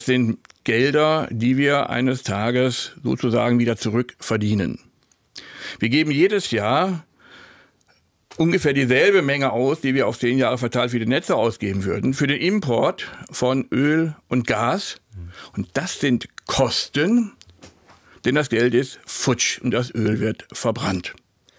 sind Gelder, die wir eines Tages sozusagen wieder zurückverdienen. Wir geben jedes Jahr ungefähr dieselbe Menge aus, die wir auf 10 Jahre verteilt für die Netze ausgeben würden, für den Import von Öl und Gas. Und das sind Kosten, denn das Geld ist futsch und das Öl wird verbrannt.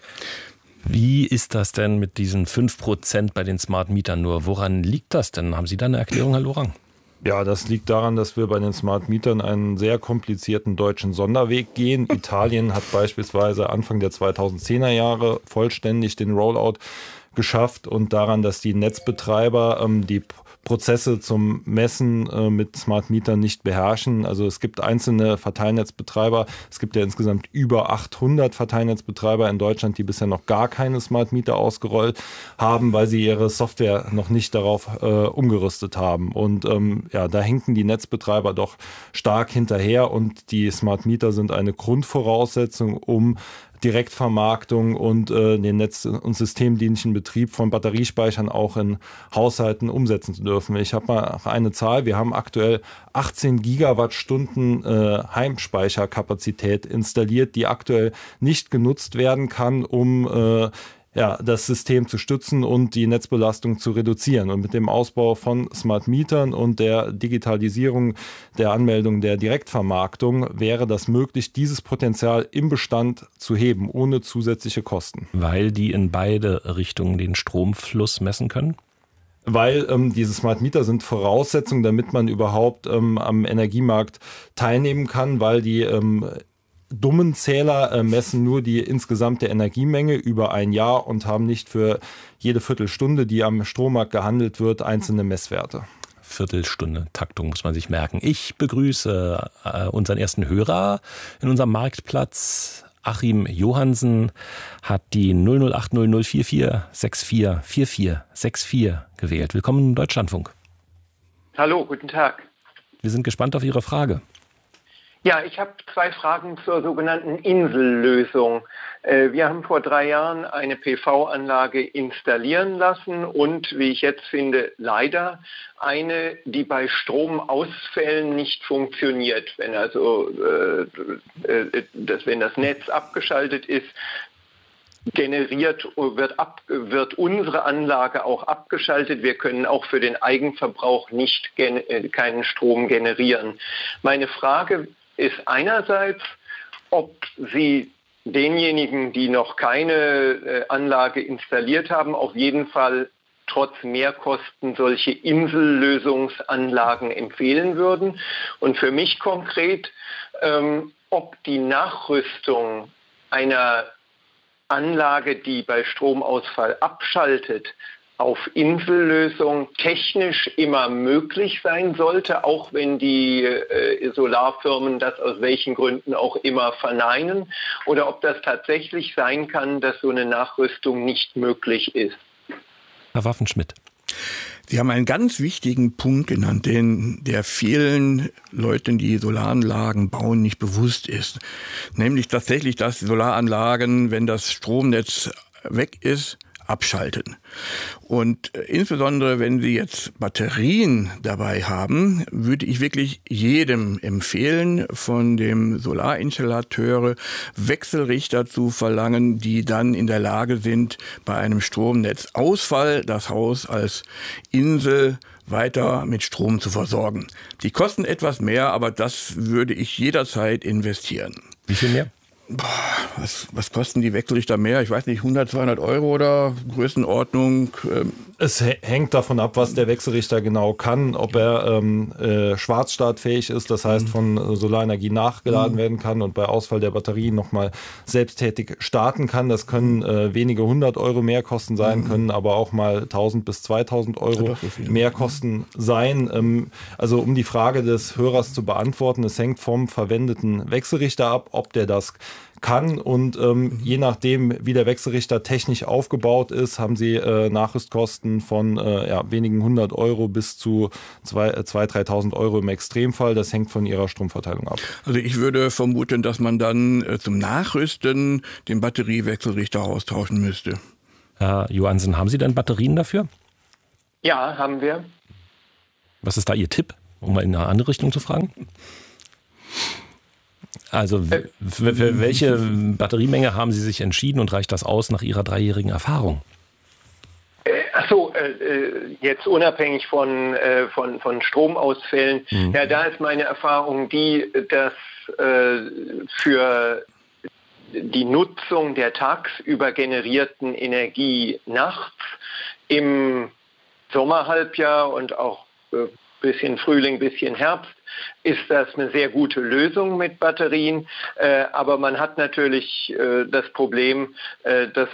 Wie ist das denn mit diesen 5% bei den Smart Mietern nur? Woran liegt das denn? Haben Sie da eine Erklärung, Herr Lorang? Ja, das liegt daran, dass wir bei den Smart Mietern einen sehr komplizierten deutschen Sonderweg gehen. Italien hat beispielsweise Anfang der 2010er Jahre vollständig den Rollout geschafft und daran, dass die Netzbetreiber die Prozesse zum Messen mit Smart Mietern nicht beherrschen. Also es gibt einzelne Verteilnetzbetreiber. Es gibt ja insgesamt über 800 Verteilnetzbetreiber in Deutschland, die bisher noch gar keine Smart Meter ausgerollt haben, weil sie ihre Software noch nicht darauf umgerüstet haben. Und da hinken die Netzbetreiber doch stark hinterher und die Smart Meter sind eine Grundvoraussetzung, um Direktvermarktung und den netz- und systemdienlichen Betrieb von Batteriespeichern auch in Haushalten umsetzen zu dürfen. Ich habe mal eine Zahl. Wir haben aktuell 18 Gigawattstunden Heimspeicherkapazität installiert, die aktuell nicht genutzt werden kann, um das System zu stützen und die Netzbelastung zu reduzieren. Und mit dem Ausbau von Smart Mietern und der Digitalisierung der Anmeldung der Direktvermarktung wäre das möglich, dieses Potenzial im Bestand zu heben, ohne zusätzliche Kosten. Weil die in beide Richtungen den Stromfluss messen können? Weil diese Smart Meter sind Voraussetzung, damit man überhaupt am Energiemarkt teilnehmen kann, weil die dummen Zähler messen nur die insgesamte Energiemenge über ein Jahr und haben nicht für jede Viertelstunde, die am Strommarkt gehandelt wird, einzelne Messwerte. Viertelstunde Taktung muss man sich merken. Ich begrüße unseren ersten Hörer in unserem Marktplatz. Achim Johansen hat die 0080044644464 gewählt. Willkommen im Deutschlandfunk. Hallo, guten Tag. Wir sind gespannt auf Ihre Frage. Ja, ich habe 2 Fragen zur sogenannten Insellösung. Wir haben vor 3 Jahren eine PV-Anlage installieren lassen und, wie ich jetzt finde, leider eine, die bei Stromausfällen nicht funktioniert. Wenn wenn das Netz abgeschaltet ist, wird unsere Anlage auch abgeschaltet. Wir können auch für den Eigenverbrauch keinen Strom generieren. Meine Frage ist einerseits, ob Sie denjenigen, die noch keine Anlage installiert haben, auf jeden Fall trotz Mehrkosten solche Insellösungsanlagen empfehlen würden. Und für mich konkret, ob die Nachrüstung einer Anlage, die bei Stromausfall abschaltet, auf Insellösung technisch immer möglich sein sollte, auch wenn die Solarfirmen das aus welchen Gründen auch immer verneinen, oder ob das tatsächlich sein kann, dass so eine Nachrüstung nicht möglich ist. Herr Waffenschmidt. Sie haben einen ganz wichtigen Punkt genannt, der vielen Leuten, die Solaranlagen bauen, nicht bewusst ist. Nämlich tatsächlich, dass Solaranlagen, wenn das Stromnetz weg ist, abschalten. Und insbesondere, wenn Sie jetzt Batterien dabei haben, würde ich wirklich jedem empfehlen, von dem Solarinstallateure Wechselrichter zu verlangen, die dann in der Lage sind, bei einem Stromnetzausfall das Haus als Insel weiter mit Strom zu versorgen. Die kosten etwas mehr, aber das würde ich jederzeit investieren. Wie viel mehr? Was kosten die Wechselrichter mehr? Ich weiß nicht, 100, 200 Euro oder Größenordnung? Es hängt davon ab, was der Wechselrichter genau kann, ob er schwarzstartfähig ist, das heißt von Solarenergie nachgeladen werden kann und bei Ausfall der Batterie nochmal selbsttätig starten kann. Das können wenige 100 Euro Mehrkosten sein, können aber auch mal 1000 bis 2000 Euro Mehrkosten sein. Also um die Frage des Hörers zu beantworten, es hängt vom verwendeten Wechselrichter ab, ob der das kann und je nachdem, wie der Wechselrichter technisch aufgebaut ist, haben Sie Nachrüstkosten von wenigen 100 Euro bis zu 2.000, 3.000 Euro im Extremfall. Das hängt von Ihrer Stromverteilung ab. Also ich würde vermuten, dass man dann zum Nachrüsten den Batteriewechselrichter austauschen müsste. Herr Johansen, haben Sie denn Batterien dafür? Ja, haben wir. Was ist da Ihr Tipp? Um mal in eine andere Richtung zu fragen? Also für welche Batteriemenge haben Sie sich entschieden und reicht das aus nach Ihrer 3-jährigen Erfahrung? Jetzt unabhängig von Stromausfällen. Ja, da ist meine Erfahrung die, dass für die Nutzung der tagsüber generierten Energie nachts im Sommerhalbjahr und auch bisschen Frühling, bisschen Herbst, ist das eine sehr gute Lösung mit Batterien. Aber man hat natürlich das Problem, dass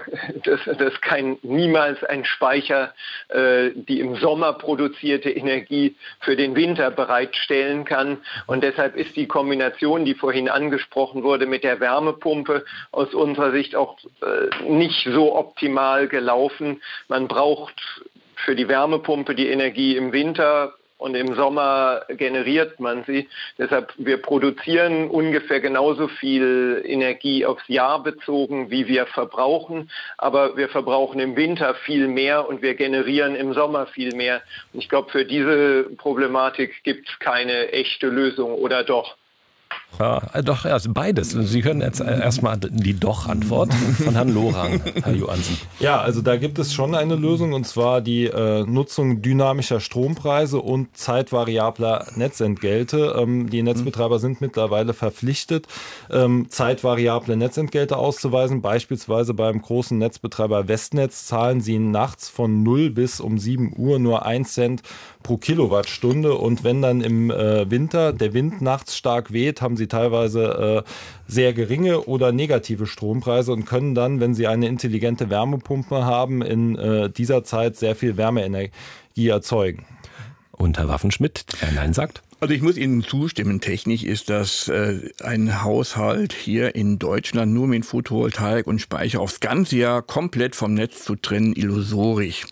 niemals ein Speicher die im Sommer produzierte Energie für den Winter bereitstellen kann. Und deshalb ist die Kombination, die vorhin angesprochen wurde, mit der Wärmepumpe aus unserer Sicht auch nicht so optimal gelaufen. Man braucht für die Wärmepumpe die Energie im Winter und im Sommer generiert man sie. Deshalb, wir produzieren ungefähr genauso viel Energie aufs Jahr bezogen, wie wir verbrauchen. Aber wir verbrauchen im Winter viel mehr und wir generieren im Sommer viel mehr. Und ich glaube, für diese Problematik gibt es keine echte Lösung, oder doch? Ja, doch, also beides. Sie hören jetzt erstmal die Doch-Antwort von Herrn Lorang, Herr Johansen. Ja, also da gibt es schon eine Lösung, und zwar die Nutzung dynamischer Strompreise und zeitvariabler Netzentgelte. Die Netzbetreiber sind mittlerweile verpflichtet, zeitvariable Netzentgelte auszuweisen. Beispielsweise beim großen Netzbetreiber Westnetz zahlen sie nachts von 0 bis um 7 Uhr nur 1 Cent pro Kilowattstunde. Und wenn dann im Winter der Wind nachts stark weht, haben sie teilweise sehr geringe oder negative Strompreise und können dann, wenn sie eine intelligente Wärmepumpe haben, in dieser Zeit sehr viel Wärmeenergie erzeugen. Und Herr Waffenschmidt, der Nein sagt? Also ich muss Ihnen zustimmen, technisch ist das ein Haushalt hier in Deutschland nur mit Photovoltaik und Speicher aufs ganze Jahr komplett vom Netz zu trennen, illusorisch.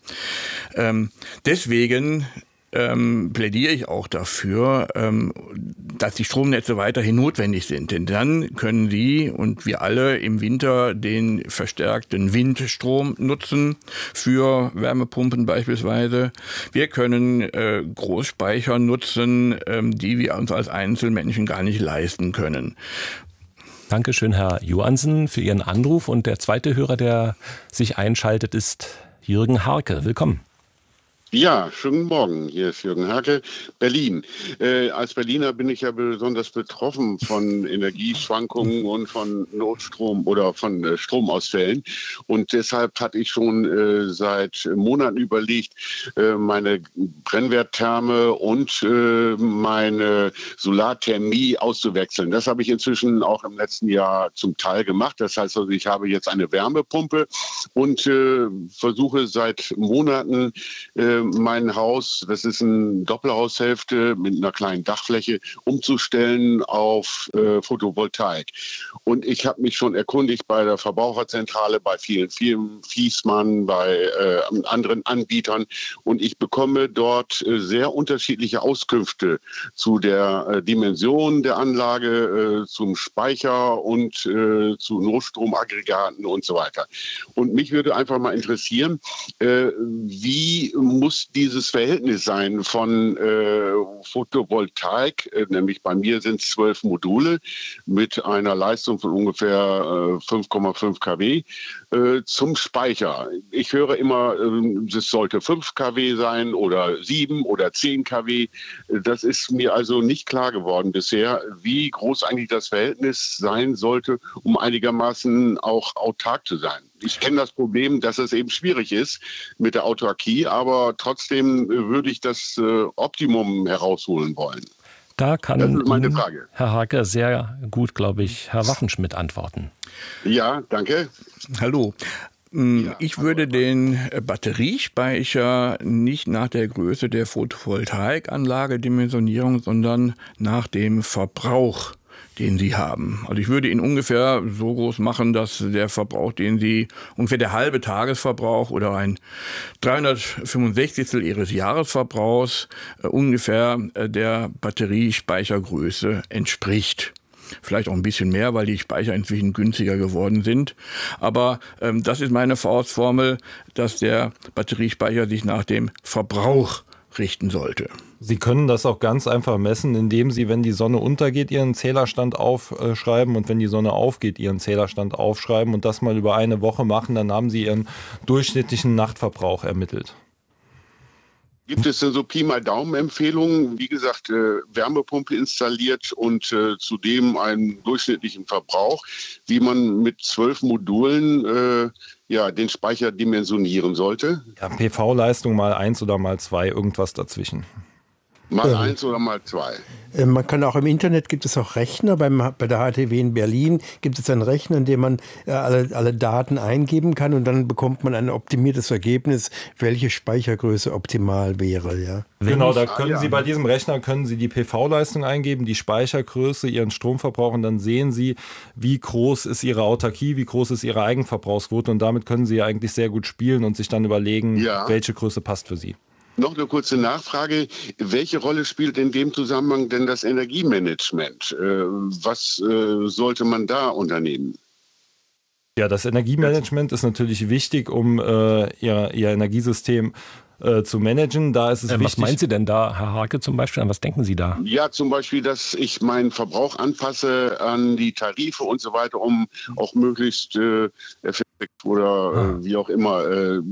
Deswegen plädiere ich auch dafür, dass die Stromnetze weiterhin notwendig sind. Denn dann können Sie und wir alle im Winter den verstärkten Windstrom nutzen für Wärmepumpen beispielsweise. Wir können Großspeicher nutzen, die wir uns als Einzelmenschen gar nicht leisten können. Dankeschön, Herr Johansen, für Ihren Anruf. Und der zweite Hörer, der sich einschaltet, ist Jürgen Harke. Willkommen. Ja, schönen Morgen. Hier ist Jürgen Harke, Berlin. Als Berliner bin ich ja besonders betroffen von Energieschwankungen und von Notstrom oder von Stromausfällen. Und deshalb hatte ich schon seit Monaten überlegt, meine Brennwerttherme und meine Solarthermie auszuwechseln. Das habe ich inzwischen auch im letzten Jahr zum Teil gemacht. Das heißt also, ich habe jetzt eine Wärmepumpe und versuche seit Monaten mein Haus, das ist eine Doppelhaushälfte mit einer kleinen Dachfläche, umzustellen auf Photovoltaik. Und ich habe mich schon erkundigt bei der Verbraucherzentrale, bei vielen Firmen, Fiesmann, bei anderen Anbietern. Und ich bekomme dort sehr unterschiedliche Auskünfte zu der Dimension der Anlage, zum Speicher und zu Notstromaggregaten und so weiter. Und mich würde einfach mal interessieren, wie muss dieses Verhältnis sein von Photovoltaik, nämlich bei mir sind es 12 Module mit einer Leistung von ungefähr 5,5 kW, zum Speicher. Ich höre immer, es sollte 5 kW sein oder 7 oder 10 kW. Das ist mir also nicht klar geworden bisher, wie groß eigentlich das Verhältnis sein sollte, um einigermaßen auch autark zu sein. Ich kenne das Problem, dass es eben schwierig ist mit der Autarkie, aber trotzdem würde ich das Optimum herausholen wollen. Da kann das ist meine Frage. Herr Harke sehr gut, glaube ich, Herr Waffenschmidt antworten. Ja, danke. Hallo. Ich würde den Batteriespeicher nicht nach der Größe der Photovoltaikanlage dimensionieren, sondern nach dem Verbrauch, den Sie haben. Also ich würde ihn ungefähr so groß machen, dass der Verbrauch, den Sie, ungefähr der halbe Tagesverbrauch oder ein 365. Ihres Jahresverbrauchs ungefähr der Batteriespeichergröße entspricht. Vielleicht auch ein bisschen mehr, weil die Speicher inzwischen günstiger geworden sind. Aber das ist meine Faustformel, dass der Batteriespeicher sich nach dem Verbrauch richten sollte. Sie können das auch ganz einfach messen, indem Sie, wenn die Sonne untergeht, Ihren Zählerstand aufschreiben und wenn die Sonne aufgeht, Ihren Zählerstand aufschreiben und das mal über eine Woche machen, dann haben Sie Ihren durchschnittlichen Nachtverbrauch ermittelt. Gibt es denn so Pi mal Daumen-Empfehlungen? Wie gesagt, Wärmepumpe installiert und zudem einen durchschnittlichen Verbrauch, wie man mit 12 Modulen den Speicher dimensionieren sollte? Ja, PV-Leistung mal 1 oder mal 2, irgendwas dazwischen. Mal 1 oder mal 2. Man kann auch im Internet, gibt es auch Rechner. Bei der HTW in Berlin gibt es einen Rechner, in dem man alle Daten eingeben kann und dann bekommt man ein optimiertes Ergebnis, welche Speichergröße optimal wäre. Ja. Genau, da können Sie bei diesem Rechner können Sie die PV-Leistung eingeben, die Speichergröße, Ihren Stromverbrauch und dann sehen Sie, wie groß ist Ihre Autarkie, wie groß ist Ihre Eigenverbrauchsquote und damit können Sie eigentlich sehr gut spielen und sich dann überlegen, welche Größe passt für Sie. Noch eine kurze Nachfrage. Welche Rolle spielt in dem Zusammenhang denn das Energiemanagement? Was sollte man da unternehmen? Ja, das Energiemanagement ist natürlich wichtig, um Ihr Energiesystem zu managen. Da ist es wichtig. Was meinen Sie denn da, Herr Hake zum Beispiel? An was denken Sie da? Ja, zum Beispiel, dass ich meinen Verbrauch anpasse an die Tarife und so weiter, um auch möglichst effektiv oder wie auch immer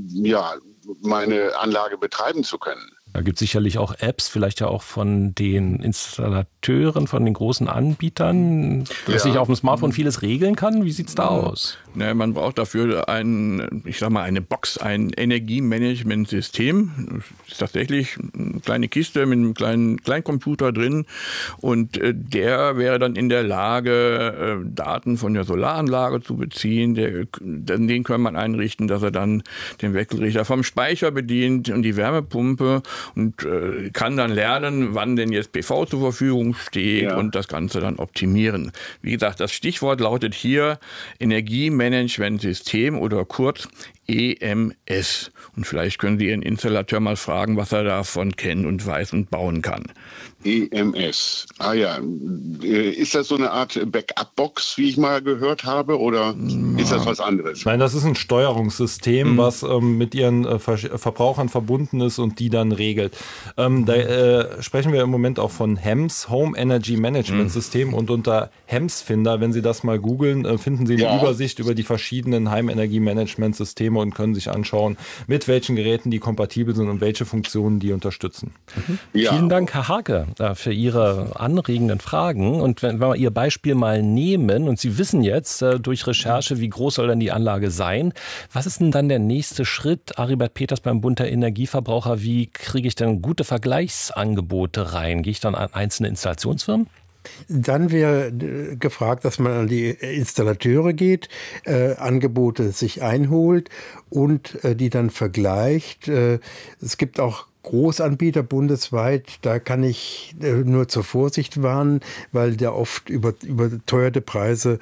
meine Anlage betreiben zu können. Da gibt es sicherlich auch Apps, vielleicht ja auch von den Installateuren, von den großen Anbietern, dass ich auf dem Smartphone vieles regeln kann. Wie sieht es da aus? Ne, man braucht dafür eine Box, ein Energiemanagementsystem. Das ist tatsächlich eine kleine Kiste mit einem kleinen Computer drin und der wäre dann in der Lage, Daten von der Solaranlage zu beziehen. Den kann man einrichten, dass er dann den Wechselrichter vom Speicher bedient und die Wärmepumpe und kann dann lernen, wann denn jetzt PV zur Verfügung steht und das Ganze dann optimieren. Wie gesagt, das Stichwort lautet hier Energiemanagementsystem oder kurz EMS. Und vielleicht können Sie Ihren Installateur mal fragen, was er davon kennt und weiß und bauen kann. EMS. Ah ja. Ist das so eine Art Backup-Box, wie ich mal gehört habe, oder ist das was anderes? Nein, das ist ein Steuerungssystem, was mit Ihren Verbrauchern verbunden ist und die dann regelt. Da sprechen wir im Moment auch von HEMS, Home Energy Management System. Und unter HEMS-Finder, wenn Sie das mal googeln, finden Sie eine Übersicht über die verschiedenen Heimenergie-Management-Systeme und können sich anschauen, mit welchen Geräten die kompatibel sind und welche Funktionen die unterstützen. Ja. Vielen Dank, Herr Hake, für Ihre anregenden Fragen. Und wenn wir Ihr Beispiel mal nehmen und Sie wissen jetzt durch Recherche, wie groß soll denn die Anlage sein, was ist denn dann der nächste Schritt? Aribert Peters beim Bund der Energieverbraucher, wie kriege ich denn gute Vergleichsangebote rein? Gehe ich dann an einzelne Installationsfirmen? Dann wäre gefragt, dass man an die Installateure geht, Angebote sich einholt und die dann vergleicht. Es gibt auch Großanbieter bundesweit, da kann ich nur zur Vorsicht warnen, weil der oft überteuerte Preise,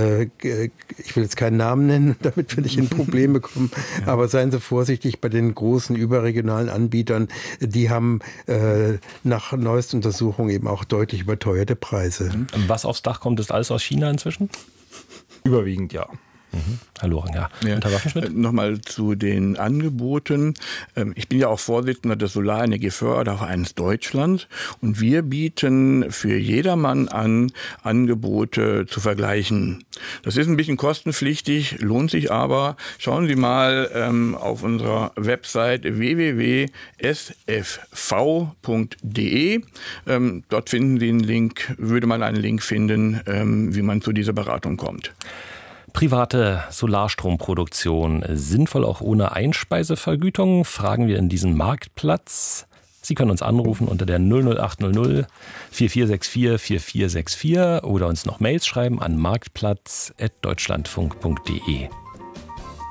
ich will jetzt keinen Namen nennen, damit will ich in Probleme kommen, aber seien Sie vorsichtig bei den großen überregionalen Anbietern, die haben nach neuesten Untersuchungen eben auch deutlich überteuerte Preise. Was aufs Dach kommt, ist alles aus China inzwischen? Überwiegend ja. Herr Loring, ja. Nochmal zu den Angeboten. Ich bin ja auch Vorsitzender des Solarenergiefördervereins Deutschland und wir bieten für jedermann an, Angebote zu vergleichen. Das ist ein bisschen kostenpflichtig, lohnt sich aber. Schauen Sie mal auf unserer Website www.sfv.de. Dort finden Sie einen Link, würde man einen Link finden, wie man zu dieser Beratung kommt. Private Solarstromproduktion sinnvoll auch ohne Einspeisevergütung? Fragen wir in diesem Marktplatz. Sie können uns anrufen unter der 00800 4464 4464 oder uns noch Mails schreiben an marktplatz@deutschlandfunk.de.